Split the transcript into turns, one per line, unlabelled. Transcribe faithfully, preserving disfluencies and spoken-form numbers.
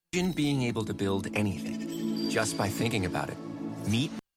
Imagine being able to build anything just by thinking about it. Meet